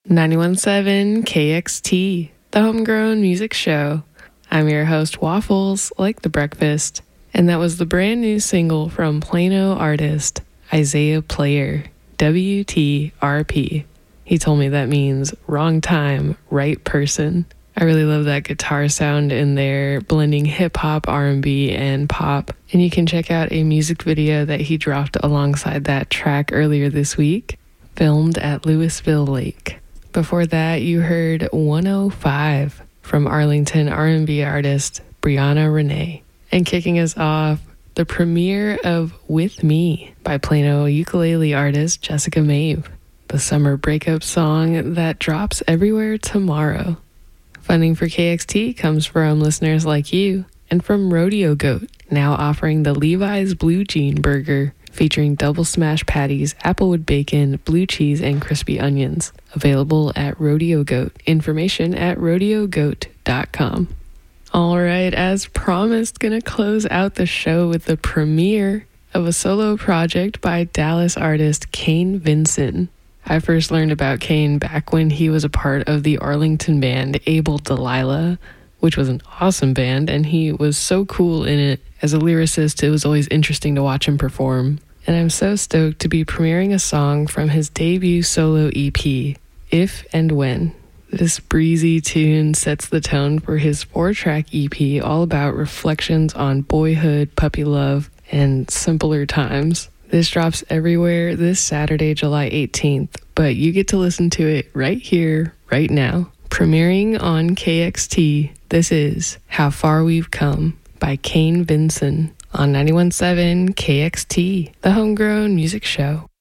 91.7 KXT, the homegrown music show. I'm your host, Waffles, like the breakfast, and that was the brand new single from Plano artist Isaiah Player, WTRP. He told me that means wrong time, right person. I really love that guitar sound in there, blending hip-hop, R&B, and pop. And you can check out a music video that he dropped alongside that track earlier this week, filmed at Louisville Lake. Before that, you heard 105 from Arlington R&B artist Brianna Renee. And kicking us off, the premiere of With Me by Plano ukulele artist Jessica Maeve, the summer breakup song that drops everywhere tomorrow. Funding for KXT comes from listeners like you and from Rodeo Goat, now offering the Levi's Blue Jean Burger, featuring double smash patties, applewood bacon, blue cheese, and crispy onions. Available at Rodeo Goat. Information at rodeogoat.com. All right, as promised, gonna close out the show with the premiere of a solo project by Dallas artist Kane Vinson. I first learned about Kane back when he was a part of the Arlington band Able Delilah, which was an awesome band, and he was so cool in it. As a lyricist, it was always interesting to watch him perform. And I'm so stoked to be premiering a song from his debut solo EP, If and When. This breezy tune sets the tone for his 4-track EP all about reflections on boyhood, puppy love, and simpler times. This drops everywhere this Saturday, July 18th, but you get to listen to it right here, right now. Premiering on KXT, this is How Far We've Come by Kane Vinson on 91.7 KXT, the homegrown music show.